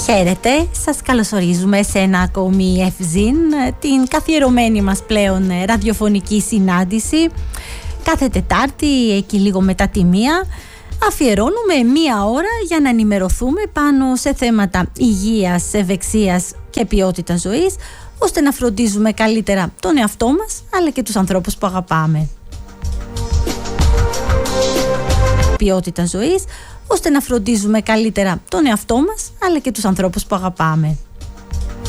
Χαίρετε, σας καλωσορίζουμε σε ένα ακόμη Ευζήν, την καθιερωμένη μας πλέον ραδιοφωνική συνάντηση. Κάθε Τετάρτη, εκεί λίγο μετά τη 1, αφιερώνουμε 1 ώρα για να ενημερωθούμε πάνω σε θέματα υγείας, ευεξίας και ποιότητας ζωής, ώστε να φροντίζουμε καλύτερα τον εαυτό μας, αλλά και τους ανθρώπους που αγαπάμε. Ποιότητα ζωής, ώστε να φροντίζουμε καλύτερα τον εαυτό μας, αλλά και τους ανθρώπους που αγαπάμε.